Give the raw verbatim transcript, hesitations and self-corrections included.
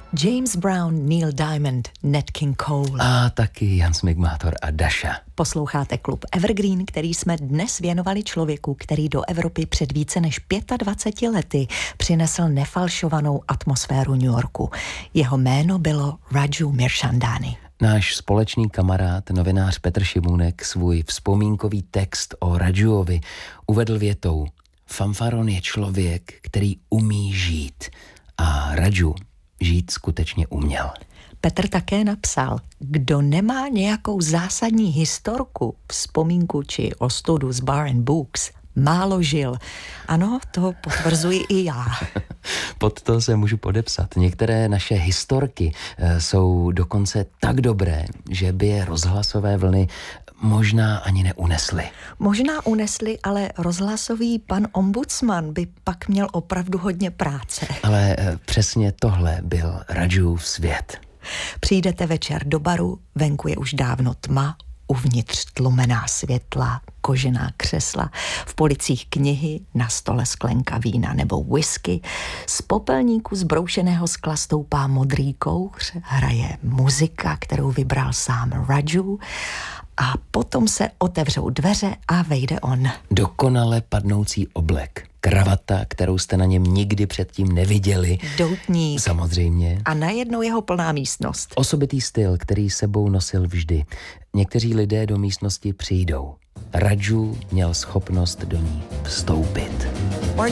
James Brown, Neil Diamond, Nat King Cole. A taky Jan Smigmátor a Daša. Posloucháte klub Evergreen, který jsme dnes věnovali člověku, který do Evropy před více než dvaceti pěti lety přinesl nefalšovanou atmosféru New Yorku. Jeho jméno bylo Raju Mirchandani. Náš společný kamarád, novinář Petr Šimůnek, svůj vzpomínkový text o Rajuovi uvedl větou: fanfaron je člověk, který umí žít. A Raju žít skutečně uměl. Petr také napsal, kdo nemá nějakou zásadní historku, vzpomínku či ostudu z Bar and Books, málo žil. Ano, to potvrzuji i já. Pod to se můžu podepsat. Některé naše historky e, jsou dokonce tak dobré, že by je rozhlasové vlny možná ani neunesly. Možná unesly, ale rozhlasový pan ombudsman by pak měl opravdu hodně práce. Ale e, přesně tohle byl Rajuův svět. Přijdete večer do baru, venku je už dávno tma, uvnitř tlumená světla, kožená křesla, v policích knihy, na stole sklenka vína nebo whisky, z popelníku zbroušeného skla stoupá modrý kouř, hraje muzika, kterou vybral sám Raju, a potom se otevřou dveře a vejde on. Dokonale padnoucí oblek, kravata, kterou jste na něm nikdy předtím neviděli. Doutník. Samozřejmě. A najednou jeho plná místnost. Osobitý styl, který sebou nosil vždy. Někteří lidé do místnosti přijdou. Raju měl schopnost do ní vstoupit.